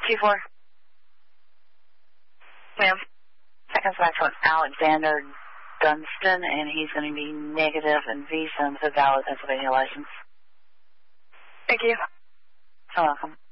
Q4. Ma'am. Second back to Alexander Dunstan, and he's going to be negative and visa with a valid Pennsylvania license. Thank you. You're welcome.